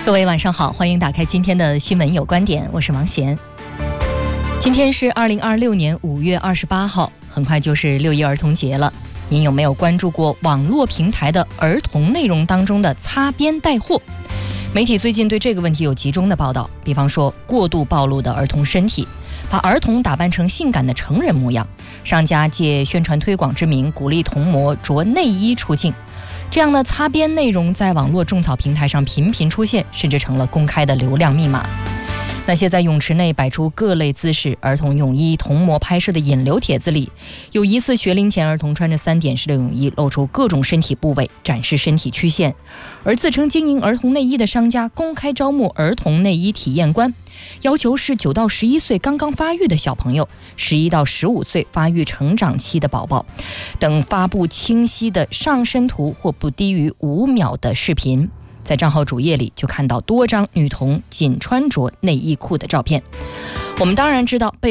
各位晚上好，欢迎打开今天的新闻有观点，我是王贤。今天是2026年5月28号，很快就是6一儿童节了。您有没有关注过网络平台的儿童内容当中的擦边带货？媒体最近对这个问题有集中的报道，比方说过度暴露的儿童身体，把儿童打扮成性感的成人模样，商家借宣传推广之名鼓励童模着内衣出镜。这样的擦边内容在网络种草平台上频频出现，甚至成了公开的流量密码。那些在泳池内摆出各类姿势、儿童泳衣童模拍摄的引流帖子里，有疑似学龄前儿童穿着3点式的泳衣，露出各种身体部位，展示身体曲线。而自称经营儿童内衣的商家公开招募儿童内衣体验官，要求是9到11岁刚刚发育的小朋友，11到15岁发育成长期的宝宝等，发布清晰的上身图或不低于5秒的视频。在账号主页里就看到多张女童仅穿着内衣裤的照片。我们当然知道